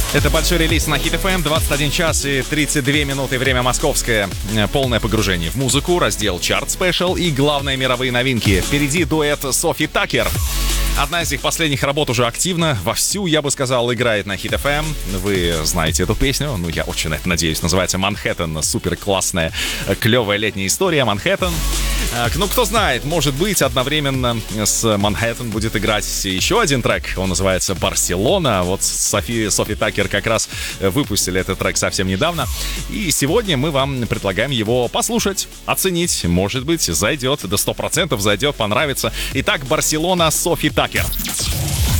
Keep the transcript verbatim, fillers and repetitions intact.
Это большой релиз на Hit эф эм, двадцать один час и тридцать две минуты, время московское. Полное погружение в музыку, раздел Chart Special и главные мировые новинки. Впереди дуэт Софи Таккер. Одна из их последних работ уже активно, вовсю, я бы сказал, играет на Hit эф эм. Вы знаете эту песню, ну я очень на это надеюсь, называется «Манхэттен». Супер классная, клевая летняя история «Манхэттен». Ну, кто знает, может быть, одновременно с «Манхэттен» будет играть еще один трек. Он называется «Барселона». Вот Софи, Софи Таккер как раз выпустили этот трек совсем недавно. И сегодня мы вам предлагаем его послушать, оценить. Может быть, зайдет, до сто процентов зайдет, понравится. Итак, «Барселона», Софи Таккер.